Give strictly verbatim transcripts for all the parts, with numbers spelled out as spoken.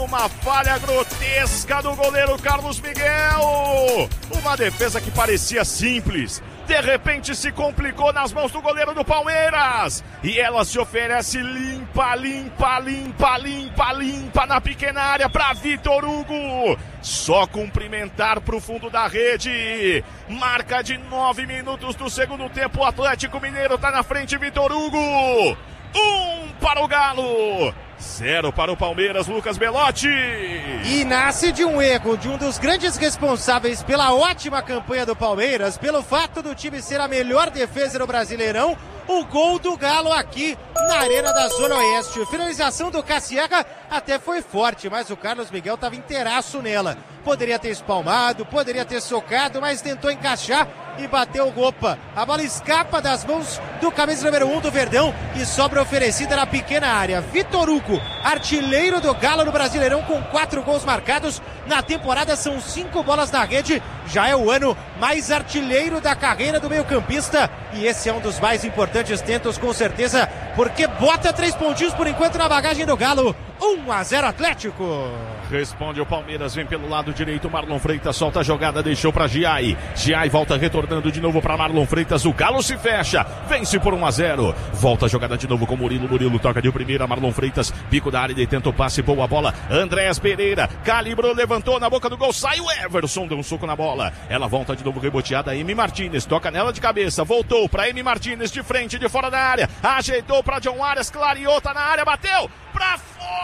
uma falha grotesca do goleiro Carlos Miguel. Uma defesa que parecia simples, de repente se complicou nas mãos do goleiro do Palmeiras. E ela se oferece limpa, limpa, limpa, limpa, limpa na pequena área para Vitor Hugo. Só cumprimentar pro fundo da rede. Marca de nove minutos do segundo tempo. O Atlético Mineiro tá na frente, Vitor Hugo. Um para o Galo. Zero para o Palmeiras, Lucas Belotti. E nasce de um erro de um dos grandes responsáveis pela ótima campanha do Palmeiras, pelo fato do time ser a melhor defesa do Brasileirão, o gol do Galo aqui na Arena da Zona Oeste. A finalização do Cassiaga até foi forte, mas o Carlos Miguel estava inteiraço nela. Poderia ter espalmado, poderia ter socado, mas tentou encaixar e bateu o Opa. A bola escapa das mãos do camisa número um do Verdão e sobra oferecida na pequena área. Vitor Hugo, artilheiro do Galo no Brasileirão, com quatro gols marcados na temporada, são cinco bolas na rede. Já é o ano mais artilheiro da carreira do meio-campista e esse é um dos mais importantes tentos, com certeza, porque bota três pontinhos por enquanto na bagagem do Galo. um a zero Atlético. Responde o Palmeiras, vem pelo lado direito, Marlon Freitas solta a jogada, deixou para Giai. Giai volta retornando de novo para Marlon Freitas, o Galo se fecha, vence por um a zero. Volta a jogada de novo com Murilo, Murilo toca de primeira, Marlon Freitas, bico da área e tenta o passe, boa bola, Andréas Pereira, calibrou, levantou na boca do gol, sai o Everson, deu um soco na bola, ela volta de novo reboteada, Emi Martínez, toca nela de cabeça, voltou para Emi Martínez de frente, de fora da área, ajeitou para John Arias, clareou, tá na área, bateu pra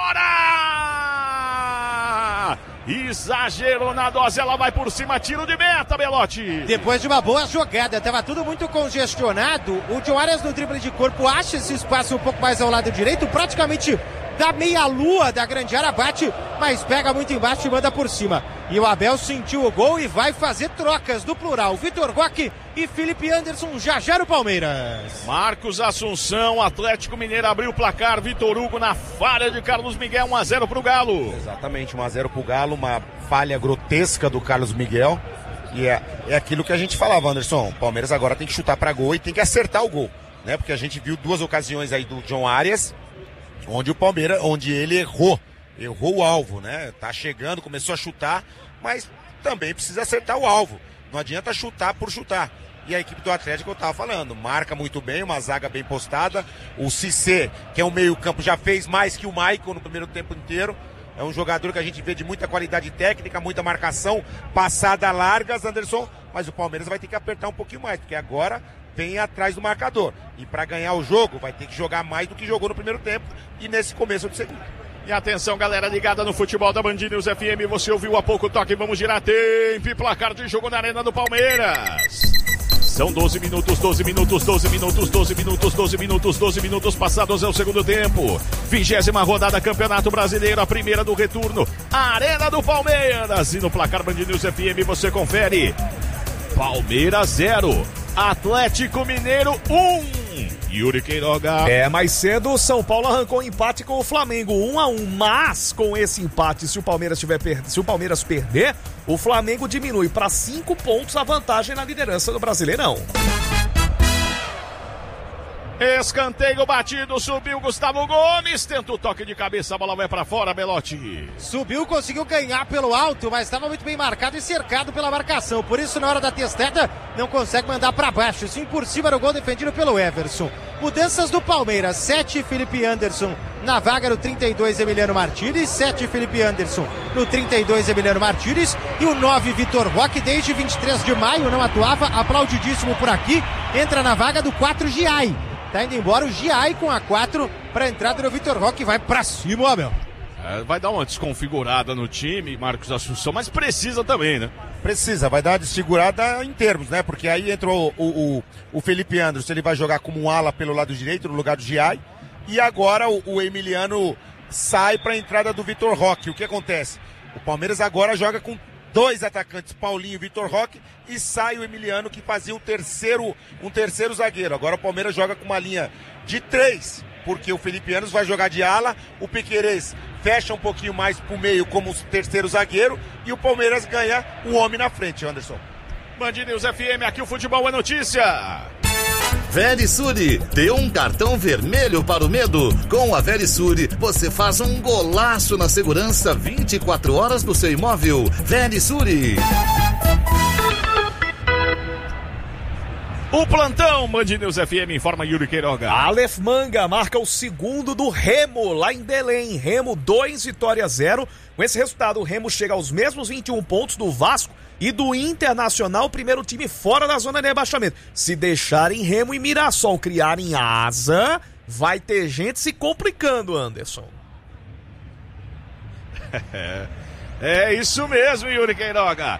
fora! Exagerou na dose, ela vai por cima, tiro de meta, Belotti. Depois de uma boa jogada, estava tudo muito congestionado, o John Arias no drible de corpo acha esse espaço um pouco mais ao lado direito, praticamente da meia-lua da grande área, bate, mas pega muito embaixo e manda por cima. E o Abel sentiu o gol e vai fazer trocas do plural. Vitor Roque e Felipe Anderson já já no Palmeiras. Marcos Assunção, Atlético Mineiro abriu o placar, Vitor Hugo na falha de Carlos Miguel, um a zero pro Galo. Exatamente, um a zero pro Galo, uma falha grotesca do Carlos Miguel. E é, é aquilo que a gente falava, Anderson, o Palmeiras agora tem que chutar para gol e tem que acertar o gol, né? Porque a gente viu duas ocasiões aí do John Arias, onde o Palmeiras, onde ele errou, errou o alvo, né? Tá chegando, começou a chutar, mas também precisa acertar o alvo. Não adianta chutar por chutar. E a equipe do Atlético, eu tava falando, marca muito bem, uma zaga bem postada. O Cissé, que é um meio-campo, já fez mais que o Maicon no primeiro tempo inteiro. É um jogador que a gente vê de muita qualidade técnica, muita marcação, passada largas, Anderson. Mas o Palmeiras vai ter que apertar um pouquinho mais, porque agora vem atrás do marcador. E para ganhar o jogo, vai ter que jogar mais do que jogou no primeiro tempo e nesse começo do segundo. E atenção, galera ligada no futebol da Band News F M, você ouviu há pouco o toque, vamos girar tempo e placar de jogo na Arena do Palmeiras. São doze minutos, doze minutos, doze minutos, doze minutos, doze minutos, doze minutos passados é o segundo tempo. Vigésima rodada Campeonato Brasileiro, a primeira do retorno, Arena do Palmeiras. E no placar Band News F M você confere. Palmeiras zero, Atlético Mineiro um. Yuri Queiroga. É, mais cedo o São Paulo arrancou um empate com o Flamengo, um a um, mas com esse empate, se o Palmeiras tiver per... se o Palmeiras perder, o Flamengo diminui para cinco pontos a vantagem na liderança do Brasileirão. Escanteio batido, subiu Gustavo Gomes, tenta o toque de cabeça, a bola vai pra fora, Belotti. Subiu, conseguiu ganhar pelo alto, mas estava muito bem marcado e cercado pela marcação, por isso na hora da testada não consegue mandar pra baixo, sim por cima do gol defendido pelo Everson. Mudanças do Palmeiras, sete Felipe Anderson na vaga no trinta e dois Emiliano Martínez, sete Felipe Anderson no trinta e dois Emiliano Martínez e o nove Vitor Roque, desde vinte e três de maio não atuava, aplaudidíssimo por aqui, entra na vaga do quatro Giai. Tá indo embora o Giai com a quatro para a entrada do Vitor Roque, vai pra cima, Abel. É, vai dar uma desconfigurada no time, Marcos Assunção, mas precisa também, né? Precisa, vai dar uma desfigurada em termos, né? Porque aí entrou o, o, o Felipe Anderson, ele vai jogar como um ala pelo lado direito, no lugar do Giai. E agora o, o Emiliano sai para a entrada do Vitor Roque. O que acontece? O Palmeiras agora joga com dois atacantes, Paulinho e Vitor Roque, e sai o Emiliano, que fazia um terceiro, um terceiro zagueiro. Agora o Palmeiras joga com uma linha de três, porque o Felipe Anderson vai jogar de ala, o Piquerez fecha um pouquinho mais pro meio como terceiro zagueiro, e o Palmeiras ganha um homem na frente, Anderson. Band News F M, aqui o futebol é notícia. Verisure, dê um cartão vermelho para o medo. Com a Verisure, você faz um golaço na segurança vinte e quatro horas do seu imóvel. Verisure. O plantão Band News F M informa Yuri Queiroga. Aleph Manga marca o segundo do Remo, lá em Belém. Remo dois, Vitória zero. Com esse resultado, o Remo chega aos mesmos vinte e um pontos do Vasco e do Internacional, primeiro time fora da zona de rebaixamento. Se deixarem Remo e Mirassol criarem asa, vai ter gente se complicando, Anderson. É, é isso mesmo, Yuri Queiroga.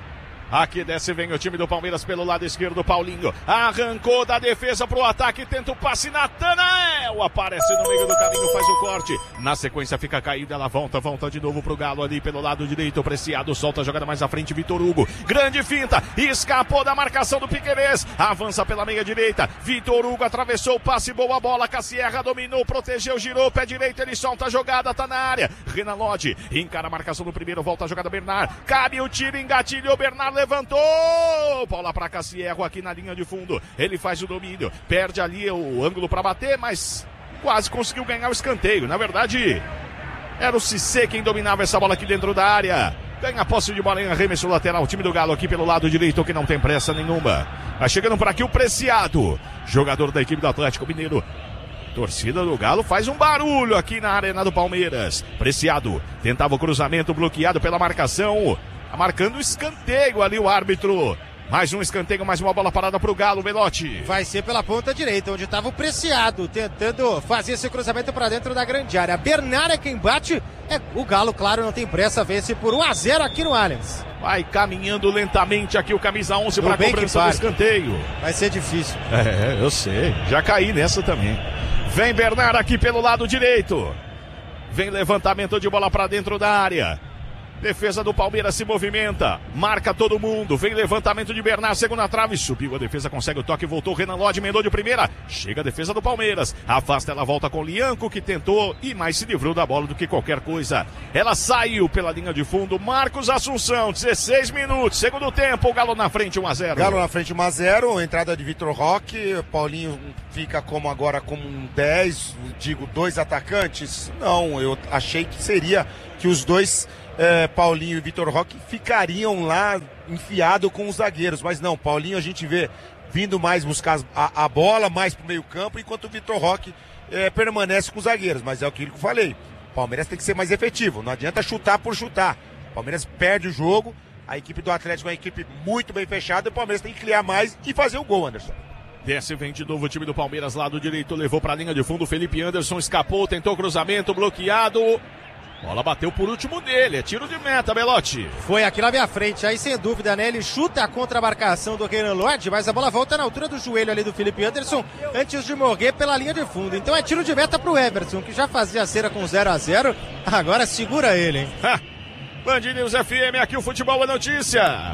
Aqui desce, vem o time do Palmeiras pelo lado esquerdo, Paulinho arrancou da defesa pro ataque, tenta o passe, Natanael aparece no meio do caminho, faz o corte, na sequência fica caída, ela volta, volta de novo pro Galo ali pelo lado direito, Preciado solta a jogada mais à frente, Vitor Hugo, grande finta, escapou da marcação do Piquerez, avança pela meia direita, Vitor Hugo atravessou o passe, boa bola, Cassierra dominou, protegeu, girou, pé direito, ele solta a jogada, tá na área, Renan Lodge encara a marcação do primeiro, volta a jogada, Bernard, cabe o tiro, engatilhou, Bernard levantou, bola para Cassierro aqui na linha de fundo, ele faz o domínio, perde ali o ângulo para bater, mas quase conseguiu ganhar o escanteio, na verdade era o Cissé quem dominava essa bola aqui dentro da área, ganha a posse de bola em arremesso lateral, o time do Galo aqui pelo lado direito que não tem pressa nenhuma, vai chegando por aqui o Preciado, jogador da equipe do Atlético Mineiro. Torcida do Galo faz um barulho aqui na arena do Palmeiras, Preciado tentava o cruzamento bloqueado pela marcação, marcando o escanteio ali o árbitro. Mais um escanteio, mais uma bola parada pro Galo, Belotti. Vai ser pela ponta direita, onde estava o Preciado, tentando fazer esse cruzamento para dentro da grande área. Bernard é quem bate. É, o Galo, claro, não tem pressa, vence por um a zero aqui no Allianz. Vai caminhando lentamente aqui o camisa onze para a cobrança do escanteio. Vai ser difícil. É, eu sei. Já caí nessa também. Vem Bernard aqui pelo lado direito. Vem levantamento de bola para dentro da área. Defesa do Palmeiras se movimenta, marca todo mundo, vem levantamento de Bernard, segunda trave, subiu a defesa, consegue o toque, voltou, Renan Lodge, emendou de primeira, chega a defesa do Palmeiras, afasta, ela volta com Lianco, que tentou e mais se livrou da bola do que qualquer coisa. Ela saiu pela linha de fundo, Marcos Assunção, dezesseis minutos, segundo tempo, o Galo na frente, um a zero. Galo na frente, um a zero, entrada de Vitor Roque, Paulinho fica como agora como um dez, digo, dois atacantes? Não, eu achei que seria que os dois... É, Paulinho e Vitor Roque ficariam lá enfiado com os zagueiros, mas não, Paulinho a gente vê vindo mais buscar a, a bola, mais pro meio campo, enquanto o Vitor Roque é, permanece com os zagueiros, mas é aquilo que eu falei, o Palmeiras tem que ser mais efetivo, não adianta chutar por chutar, o Palmeiras perde o jogo, a equipe do Atlético é uma equipe muito bem fechada, o Palmeiras tem que criar mais e fazer o gol, Anderson. Desce, vem de novo o time do Palmeiras, lado direito, levou pra linha de fundo, Felipe Anderson escapou, tentou cruzamento, bloqueado. Bola bateu por último dele, é tiro de meta, Belotti. Foi aqui na minha frente, aí sem dúvida, né? Ele chuta a contra-marcação do Renan Lodge, mas a bola volta na altura do joelho ali do Felipe Anderson, antes de morrer pela linha de fundo. Então é tiro de meta pro Everson, que já fazia a cera com zero a zero, agora segura ele, hein? Band News F M, aqui o futebol é notícia.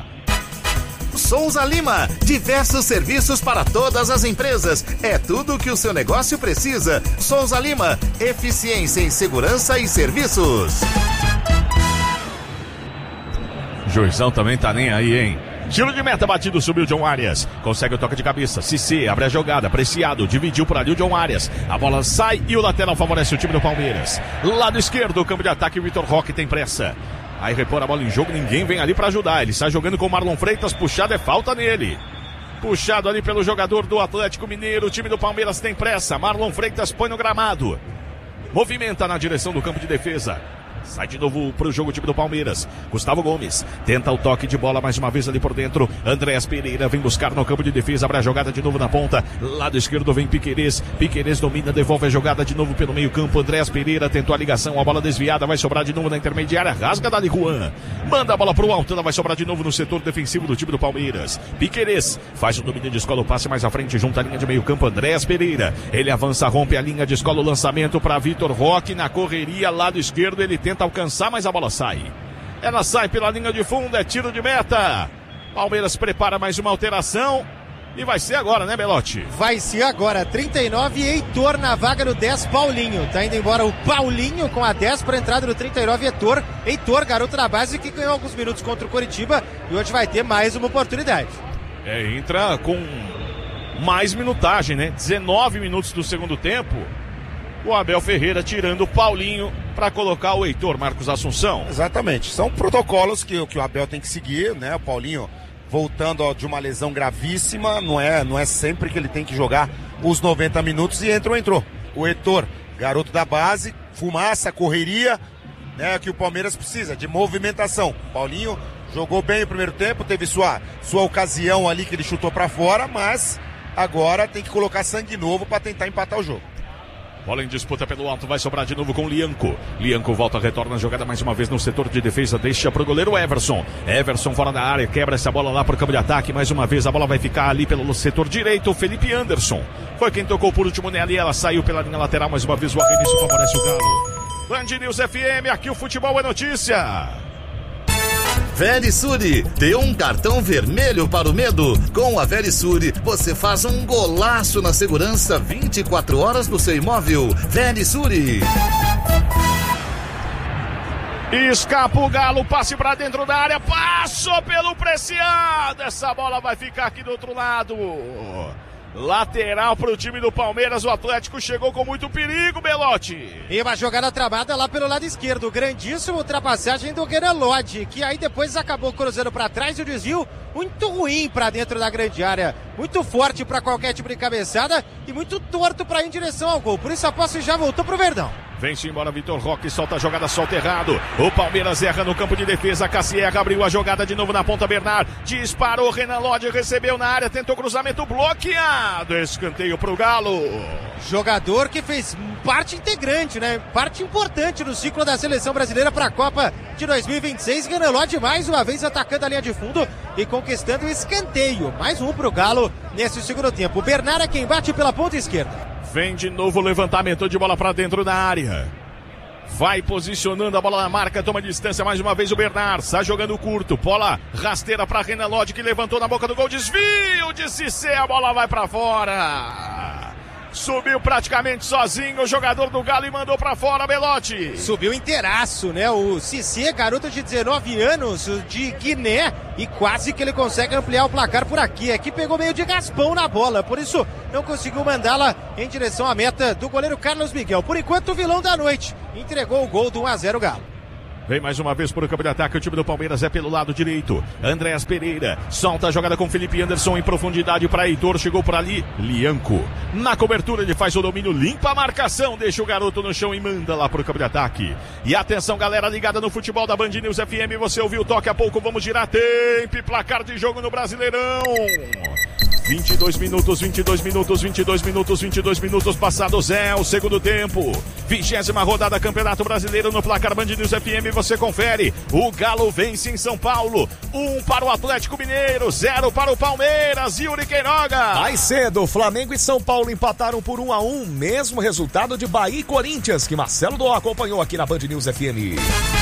Souza Lima, diversos serviços para todas as empresas. É tudo o que o seu negócio precisa. Souza Lima, eficiência em segurança e serviços. Juizão também tá nem aí, hein? Tiro de meta batido, subiu John Arias. Consegue o toque de cabeça. Cissé abre a jogada. Preciado, dividiu por ali o John Arias. A bola sai e o lateral favorece o time do Palmeiras. Lado esquerdo, campo de ataque, o Vitor Roque tem pressa. Aí repor a bola em jogo, ninguém vem ali pra ajudar. Ele sai jogando com o Marlon Freitas, puxado é falta nele. Puxado ali pelo jogador do Atlético Mineiro, o time do Palmeiras tem pressa. Marlon Freitas põe no gramado. Movimenta na direção do campo de defesa. Sai de novo pro jogo o time do Palmeiras. Gustavo Gomes tenta o toque de bola mais uma vez ali por dentro. Andréas Pereira vem buscar no campo de defesa. Abre a jogada de novo na ponta. Lado esquerdo vem Piquerez. Piquerez domina, devolve a jogada de novo pelo meio campo. Andréas Pereira tentou a ligação. A bola desviada, vai sobrar de novo na intermediária. Rasga dali Juan. Manda a bola pro alto. Ela vai sobrar de novo no setor defensivo do time do Palmeiras. Piquerez faz o domínio de escola. O passe mais à frente junto à linha de meio campo. Andréas Pereira. Ele avança, rompe a linha de escola. O lançamento para Vitor Roque na correria. Lado esquerdo ele tenta alcançar, mas a bola sai. Ela sai pela linha de fundo, é tiro de meta. Palmeiras prepara mais uma alteração. E vai ser agora, né, Belotti? Vai ser agora, trinta e nove, Heitor na vaga no dez, Paulinho. Tá indo embora o Paulinho com a dez para entrada no trinta e nove, Heitor. Heitor, garoto da base que ganhou alguns minutos contra o Coritiba e hoje vai ter mais uma oportunidade. É, entra com mais minutagem, né? dezenove minutos do segundo tempo. O Abel Ferreira tirando o Paulinho para colocar o Heitor Marcos Assunção. Exatamente. São protocolos que, que o Abel tem que seguir, né? O Paulinho voltando ó, de uma lesão gravíssima, não é, não é sempre que ele tem que jogar os noventa minutos e entrou, entrou. O Heitor, garoto da base, fumaça, correria, né? Que o Palmeiras precisa, de movimentação. Paulinho jogou bem o primeiro tempo, teve sua, sua ocasião ali que ele chutou para fora, mas agora tem que colocar sangue novo para tentar empatar o jogo. Bola em disputa pelo alto, vai sobrar de novo com o Lianco. Lianco volta, retorna a jogada mais uma vez no setor de defesa, deixa pro goleiro Everson. Everson fora da área, quebra essa bola lá pro campo de ataque. Mais uma vez a bola vai ficar ali pelo setor direito, o Felipe Anderson. Foi quem tocou por último nela e ela saiu pela linha lateral. Mais uma vez o arremesso favorece o Galo. Band News F M, aqui o futebol é notícia. Verisure, dê um cartão vermelho para o medo. Com a Verisure, você faz um golaço na segurança vinte e quatro horas do seu imóvel. Verisure. Escapa o Galo, passe para dentro da área, passou pelo Preciado. Essa bola vai ficar aqui do outro lado. Lateral para o time do Palmeiras, o Atlético chegou com muito perigo, Belotti. E uma jogada travada lá pelo lado esquerdo, grandíssima ultrapassagem do Guerelode, que aí depois acabou cruzando para trás e o desvio muito ruim para dentro da grande área, muito forte para qualquer tipo de cabeçada e muito torto para ir em direção ao gol, por isso a posse já voltou pro Verdão. Vem-se embora Vitor Roque, solta a jogada, solta errado. O Palmeiras erra no campo de defesa. Cassierra abriu a jogada de novo na ponta, Bernard. Disparou, Renan Lodge recebeu na área, tentou cruzamento bloqueado. Escanteio pro Galo. Jogador que fez parte integrante, né? Parte importante no ciclo da seleção brasileira para a Copa de dois mil e vinte e seis. Renan Lodge mais uma vez atacando a linha de fundo e conquistando o escanteio. Mais um pro Galo nesse segundo tempo. O Bernard é quem bate pela ponta esquerda. Vem de novo o levantamento de bola para dentro da área. Vai posicionando a bola na marca, toma distância mais uma vez o Bernard. Está jogando curto, bola rasteira para Renan Lodge, que levantou na boca do gol. Desvio de Cissé, a bola vai para fora. Subiu praticamente sozinho o jogador do Galo e mandou pra fora, Belotti. Subiu inteiraço, né? O Cissé, garoto de dezenove anos, de Guiné, e quase que ele consegue ampliar o placar por aqui. Aqui pegou meio de gaspão na bola, por isso não conseguiu mandá-la em direção à meta do goleiro Carlos Miguel. Por enquanto, o vilão da noite entregou o gol do um a zero Galo. Vem mais uma vez por o campo de ataque, o time do Palmeiras é pelo lado direito. Andréas Pereira solta a jogada com Felipe Anderson em profundidade para Heitor, chegou por ali, Lianco. Na cobertura ele faz o domínio, limpa a marcação, deixa o garoto no chão e manda lá pro campo de ataque. E atenção galera ligada no futebol da Band News F M, você ouviu o toque, a pouco vamos girar tempo e placar de jogo no Brasileirão. vinte e dois minutos, vinte e dois minutos, vinte e dois minutos, vinte e dois minutos passados é o segundo tempo. Vigésima rodada Campeonato Brasileiro no placar Band News F M, você confere. O Galo vence em São Paulo. Um para o Atlético Mineiro, zero para o Palmeiras. Yuri Queiroga. Mais cedo, Flamengo e São Paulo empataram por um a um. Mesmo resultado de Bahia e Corinthians, que Marcelo Dó acompanhou aqui na Band News F M.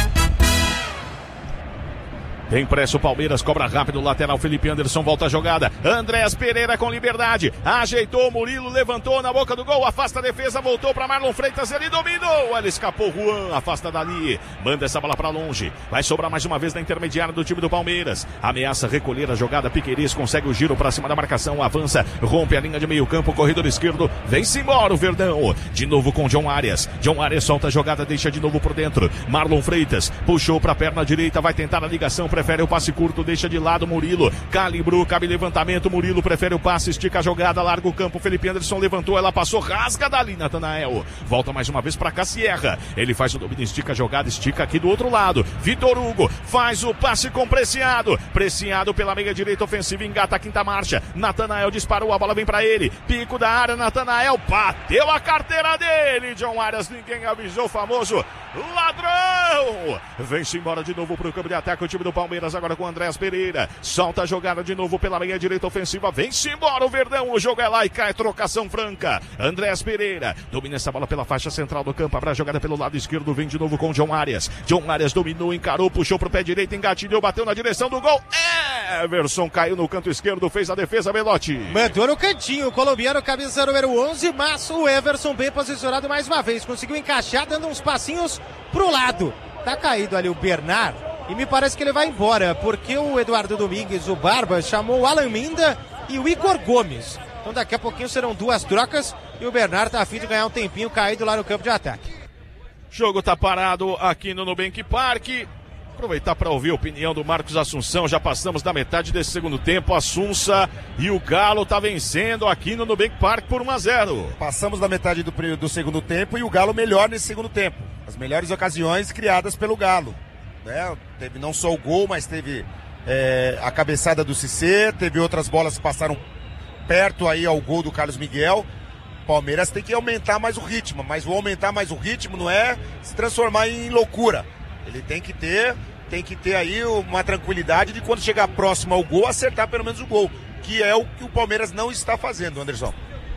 Tem pressa o Palmeiras, cobra rápido, lateral Felipe Anderson, volta a jogada. Andréas Pereira com liberdade, ajeitou, Murilo levantou na boca do gol, afasta a defesa, voltou para Marlon Freitas, ele dominou, ele escapou, Juan, afasta dali, manda essa bola para longe, vai sobrar mais uma vez na intermediária do time do Palmeiras, ameaça recolher a jogada, Piquerez consegue o giro para cima da marcação, avança, rompe a linha de meio campo, corredor esquerdo, vem-se embora o Verdão, de novo com John Arias, John Arias solta a jogada, deixa de novo por dentro, Marlon Freitas, puxou para a perna direita, vai tentar a ligação, prefere o passe curto, deixa de lado Murilo, calibrou, cabe levantamento, Murilo prefere o passe, estica a jogada, larga o campo, Felipe Anderson levantou, ela passou, rasga dali, Natanael, volta mais uma vez para Cassierra, ele faz o domínio, estica a jogada, estica aqui do outro lado, Vitor Hugo faz o passe com Preciado, Preciado pela meia direita ofensiva, engata a quinta marcha, Natanael disparou, a bola vem para ele, pico da área, Natanael bateu a carteira dele, John Arias, ninguém avisou, o famoso ladrão, vem-se embora de novo pro campo de ataque, o time do Palmeiras agora com Andréas Pereira, solta a jogada de novo pela meia direita ofensiva, vem-se embora o Verdão, o jogo é lá e cai, trocação franca, Andréas Pereira, domina essa bola pela faixa central do campo, abre a jogada pelo lado esquerdo, vem de novo com John Arias, John Arias dominou, encarou, puxou pro pé direito, engatilhou, bateu na direção do gol, Everson caiu no canto esquerdo, fez a defesa, Belotti. Mandou no cantinho, o colombiano, camisa número onze, mas o Everson bem posicionado mais uma vez, conseguiu encaixar, dando uns passinhos pro lado, tá caído ali o Bernard, e me parece que ele vai embora, porque o Eduardo Domingues, o Barba, chamou o Alan Minda e o Igor Gomes. Então daqui a pouquinho serão duas trocas e o Bernard tá a fim de ganhar um tempinho caído lá no campo de ataque. Jogo tá parado aqui no Nubank Park. Aproveitar para ouvir a opinião do Marcos Assunção. Já passamos da metade desse segundo tempo. Assunça e o Galo tá vencendo aqui no Nubank Park por um a zero. Passamos da metade do, do segundo tempo e o Galo melhor nesse segundo tempo. As melhores ocasiões criadas pelo Galo, né? Teve não só o gol, mas teve é, a cabeçada do Cissé, teve outras bolas que passaram perto aí ao gol do Carlos Miguel. Palmeiras tem que aumentar mais o ritmo, mas o aumentar mais o ritmo não é se transformar em loucura. Ele tem que ter, tem que ter aí uma tranquilidade de quando chegar próximo ao gol, acertar pelo menos o gol, que é o que o Palmeiras não está fazendo, Anderson.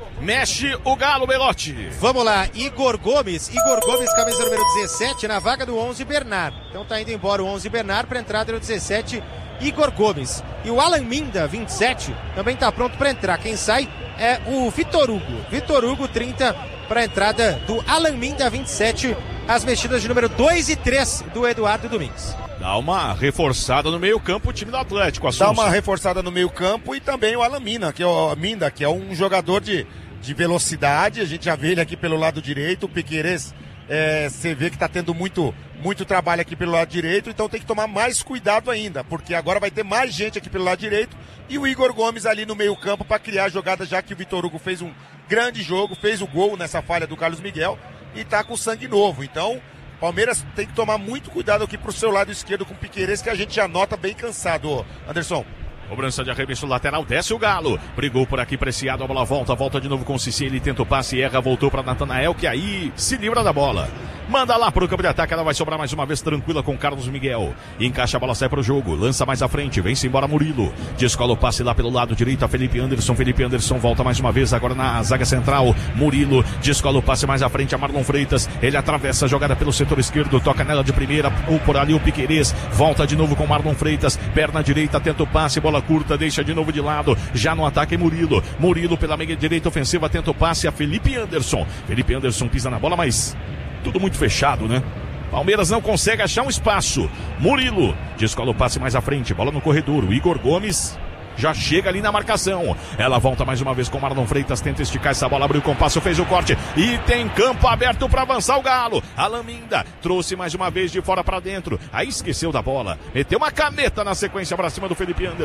Mexe o Galo, Belotti. Vamos lá, Igor Gomes. Igor Gomes, camisa número dezessete, na vaga do onze, Bernard. Então tá indo embora o onze, Bernard, para entrada no dezessete, Igor Gomes. E o Alan Minda, vinte e sete, também tá pronto para entrar. Quem sai é o Vitor Hugo. Vitor Hugo, trinta, para a entrada do Alan Minda, vinte e sete. As mexidas de número dois e três do Eduardo Domingues. Dá uma reforçada no meio campo o time do Atlético. Assunção. Dá uma reforçada no meio campo e também o Alan Minda, que é, o, Minda, que é um jogador de, de velocidade. A gente já vê ele aqui pelo lado direito. O Piquerez, é, você vê que está tendo muito, muito trabalho aqui pelo lado direito. Então tem que tomar mais cuidado ainda, porque agora vai ter mais gente aqui pelo lado direito. E o Igor Gomes ali no meio campo para criar jogadas, já que o Vitor Hugo fez um grande jogo, fez o gol nessa falha do Carlos Miguel. E tá com sangue novo, então Palmeiras tem que tomar muito cuidado aqui pro seu lado esquerdo com o Piquerez, que a gente já nota bem cansado, Anderson. Cobrança de arremesso lateral, desce o Galo. Brigou por aqui, preciado, a bola volta, volta de novo com o Cici, ele tenta o passe, erra, voltou para Natanael, que aí se livra da bola. Manda lá pro campo de ataque, ela vai sobrar mais uma vez tranquila com Carlos Miguel. Encaixa a bola, sai pro jogo, lança mais à frente, vem-se embora Murilo. Descola o passe lá pelo lado direito a Felipe Anderson, Felipe Anderson volta mais uma vez agora na zaga central. Murilo, descola o passe mais à frente a Marlon Freitas, ele atravessa a jogada pelo setor esquerdo, toca nela de primeira, ou por ali o Piquerez, volta de novo com Marlon Freitas, perna direita, tenta o passe, bola curta, deixa de novo de lado, já no ataque Murilo. Murilo pela meia direita ofensiva, tenta o passe a Felipe Anderson. Felipe Anderson pisa na bola, mas tudo muito fechado, né? Palmeiras não consegue achar um espaço. Murilo descola o passe mais à frente, bola no corredor. O Igor Gomes já chega ali na marcação. Ela volta mais uma vez com Marlon Freitas, tenta esticar essa bola, abriu o compasso, fez o corte e tem campo aberto para avançar o Galo. Alan Minda trouxe mais uma vez de fora para dentro. Aí esqueceu da bola, meteu uma caneta na sequência para cima do Felipe Anderson.